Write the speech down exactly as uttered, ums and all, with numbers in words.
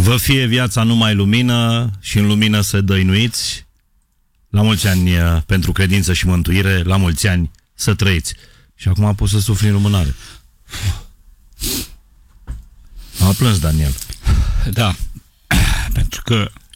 Vă fie viața numai lumină și în lumină să dăinuiți. La mulți ani pentru credință și mântuire, la mulți ani să trăiți. Și acum poți să sufli în lumânare. A plâns Daniel. Da, pentru că